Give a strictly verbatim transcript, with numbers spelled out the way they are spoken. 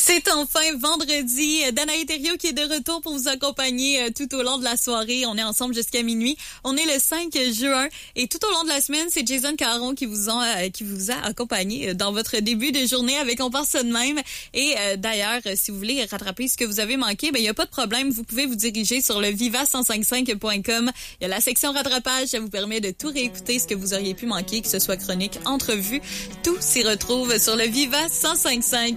C'est enfin vendredi. Danaï Thériault qui est de retour pour vous accompagner euh, tout au long de la soirée. On est ensemble jusqu'à minuit. On est le cinq juin et tout au long de la semaine, c'est Jason Caron qui vous, ont, euh, qui vous a accompagné dans votre début de journée avec On pense ça de même. Et euh, d'ailleurs, si vous voulez rattraper ce que vous avez manqué, ben il y a pas de problème. Vous pouvez vous diriger sur le viva cent cinquante-cinq point com. Il y a la section rattrapage. Ça vous permet de tout réécouter ce que vous auriez pu manquer, que ce soit chronique, entrevue. Tout s'y retrouve sur le viva cent cinquante-cinq